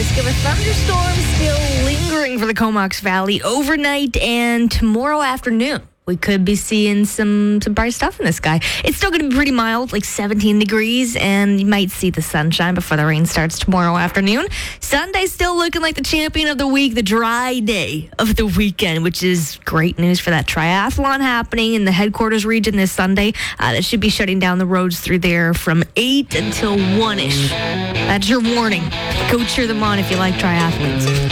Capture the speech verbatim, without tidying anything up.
risk of a thunderstorm still lingering for the Comox Valley overnight and tomorrow afternoon. We could be seeing some, some bright stuff in the sky. It's still going to be pretty mild, like seventeen degrees, and you might see the sunshine before the rain starts tomorrow afternoon. Sunday's still looking like the champion of the week, the dry day of the weekend, which is great news for that triathlon happening in the headquarters region this Sunday. Uh, that should be shutting down the roads through there from eight until one-ish. That's your warning. Go cheer them on if you like triathletes.